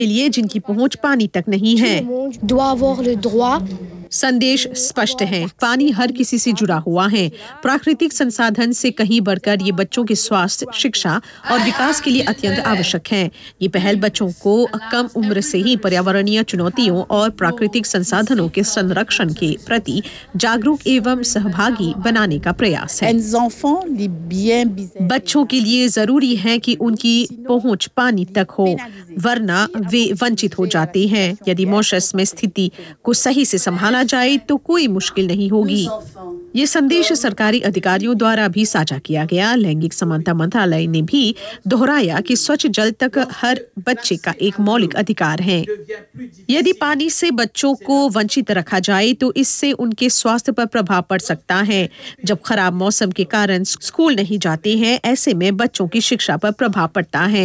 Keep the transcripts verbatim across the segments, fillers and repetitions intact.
के लिए जिनकी पहुंच पानी तक नहीं है। संदेश स्पष्ट है, पानी हर किसी से जुड़ा हुआ है। प्राकृतिक संसाधन से कहीं बढ़कर ये बच्चों के स्वास्थ्य, शिक्षा और विकास के लिए अत्यंत आवश्यक है। ये पहल बच्चों को कम उम्र से ही पर्यावरणीय चुनौतियों और प्राकृतिक संसाधनों के संरक्षण के प्रति जागरूक एवं सहभागी बनाने का प्रयास है। बच्चों के लिए जरूरी है कि उनकी पहुंच पानी तक हो, वरना वे वंचित हो जाते हैं। यदि मॉरिशस में स्थिति को सही से संभाला जाए तो कोई मुश्किल नहीं होगी। ये संदेश सरकारी अधिकारियों द्वारा भी साझा किया गया। लैंगिक समानता मंत्रालय ने भी दोहराया कि स्वच्छ जल तक हर बच्चे का एक मौलिक अधिकार है। यदि पानी से बच्चों को वंचित रखा जाए तो इससे उनके स्वास्थ्य पर प्रभाव पड़ सकता है। जब खराब मौसम के कारण स्कूल नहीं जाते हैं, ऐसे में बच्चों की शिक्षा पर प्रभाव पड़ता है।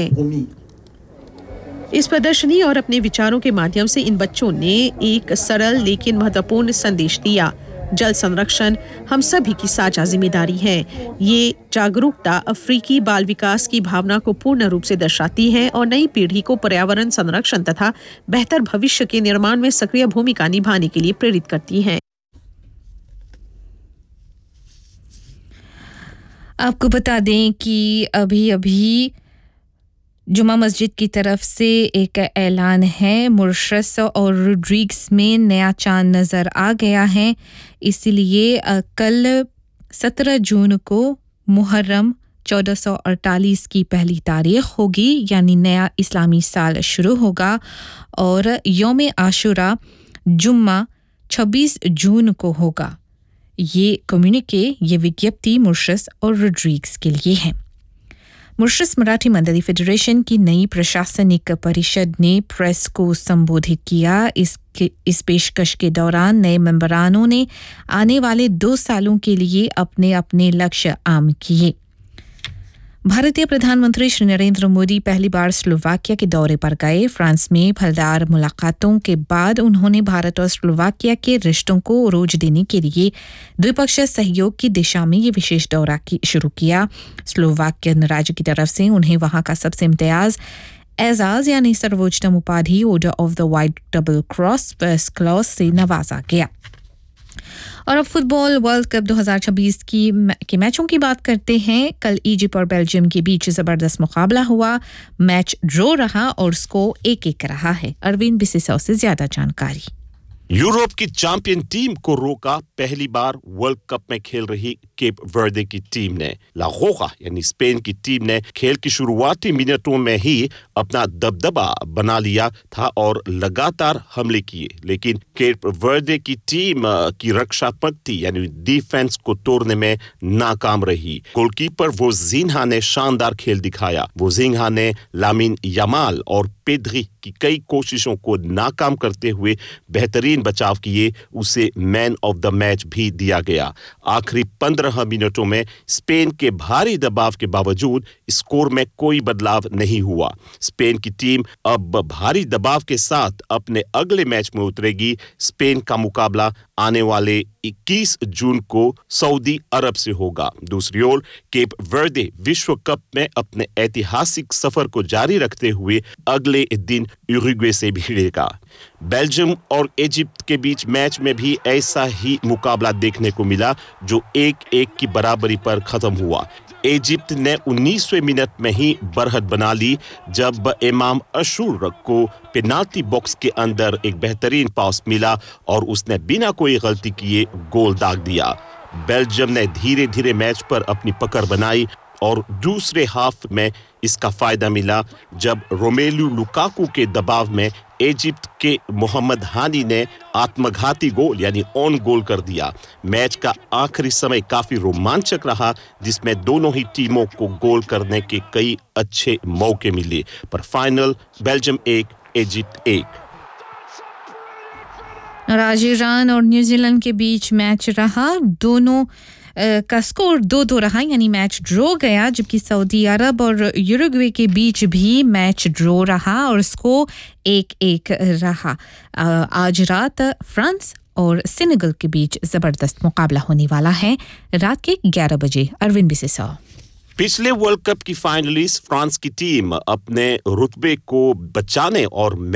इस प्रदर्शनी और अपने विचारों के माध्यम से इन बच्चों ने एक सरल लेकिन महत्वपूर्ण संदेश दिया। जल संरक्षण हम सभी की साझा जिम्मेदारी है। ये जागरूकता अफ्रीकी बाल विकास की भावना को पूर्ण रूप से दर्शाती है और नई पीढ़ी को पर्यावरण संरक्षण तथा बेहतर भविष्य के निर्माण में सक्रिय भूमिका निभाने के लिए प्रेरित करती है। आपको बता दें कि अभी अभी जुमा मस्जिद की तरफ से एक ऐलान है। मॉरिशस और रोड्रिग्स में नया चांद नज़र आ गया है, इसलिए कल सत्रह जून को मुहर्रम चौदह सौ अड़तालीस की पहली तारीख होगी, यानी नया इस्लामी साल शुरू होगा और यौम आशुरा जुम्मा छब्बीस जून को होगा। ये कम्युनिके, ये विज्ञप्ति मॉरिशस और रोड्रिग्स के लिए है। मॉरिशस मराठी मंडली फेडरेशन की नई प्रशासनिक परिषद ने प्रेस को संबोधित किया। इस इस पेशकश के दौरान नए मेंबरानों ने आने वाले दो सालों के लिए अपने अपने लक्ष्य आम किए। भारतीय प्रधानमंत्री श्री नरेंद्र मोदी पहली बार स्लोवाकिया के दौरे पर गए। फ्रांस में फलदार मुलाकातों के बाद उन्होंने भारत और स्लोवाकिया के रिश्तों को रोज देने के लिए द्विपक्षीय सहयोग की दिशा में ये विशेष दौरा की शुरू किया। स्लोवाकियन राज्य की तरफ से उन्हें वहां का सबसे इम्तियाज एजाज यानी सर्वोच्चतम उपाधि order of the white double cross first class से नवाजा गया। और अब फुटबॉल वर्ल्ड कप दो हज़ार छब्बीस की के मैचों की बात करते हैं। कल इजिप्ट और बेल्जियम के बीच जबरदस्त मुकाबला हुआ। मैच ड्रॉ रहा और स्कोर एक एक रहा है। अरविंद बिसिसौ से ज्यादा जानकारी। यूरोप की चैंपियन टीम को रोका पहली बार वर्ल्ड कप में खेल रही केप वर्दे की टीम ने। ला रोका यानी स्पेन की टीम ने खेल की शुरुआती मिनटों में ही अपना दबदबा बना लिया था और लगातार हमले किए, लेकिन केप वर्दे की टीम की रक्षा पंक्ति यानी डिफेंस को तोड़ने में नाकाम रही। गोलकीपर वोजिन्हा ने शानदार खेल दिखाया। वोजिन्हा ने लामिन यमाल और पेड्री की कई कोशिशों को नाकाम करते हुए बेहतरीन बचाव किए। उसे मैन ऑफ द मैच भी दिया गया। आखिरी पंद्रह मिनटों में स्पेन के भारी दबाव के बावजूद स्कोर में कोई बदलाव नहीं हुआ। स्पेन की टीम अब भारी दबाव के साथ अपने अगले मैच में उतरेगी। स्पेन का मुकाबला आने वाले इक्कीस जून को सऊदी अरब से होगा। दूसरी ओर केप वर्दे विश्व कप में अपने ऐतिहासिक सफर को जारी रखते हुए अगले दिन उरुग्वे से भिड़ेगा। बेल्जियम और इजिप्ट के बीच मैच में भी ऐसा ही मुकाबला देखने को मिला जो एक एक की बराबरी पर खत्म हुआ। इजिप्ट ने उन्नीसवें मिनट में ही बढ़त बना ली जब इमाम अशूर को पेनाल्टी बॉक्स के अंदर एक बेहतरीन पास मिला और उसने बिना कोई गलती किए गोल दाग दिया। बेल्जियम ने धीरे-धीरे मैच पर अपनी पकड़ बनाई और दूसरे हाफ में इसका फायदा मिला जब रोमेलू लुकाकू के दबाव में इजिप्ट के मोहम्मद हानी ने आत्मघाती गोल यानी ऑन गोल कर दिया। मैच का आखिरी समय काफी रोमांचक रहा जिसमें दोनों ही टीमों को गोल करने के कई अच्छे मौके मिले, पर फाइनल बेल्जियम एक इजिप्ट एक। आज ईरान और न्यूजीलैंड के बीच मैच रहा। दोनों का स्कोर दो दो रहा, यानी मैच ड्रॉ गया, जबकि सऊदी अरब और यूरुग्वे के बीच भी मैच ड्रॉ रहा और स्कोर एक एक रहा। आज रात फ्रांस और सेनेगल के बीच जबरदस्त मुकाबला होने वाला है रात के ग्यारह बजे। अरविंद बिसेसा। पिछले वर्ल्ड कप की फाइनलिस्ट फ्रांस की टीम अपने रुतबे को बचाने और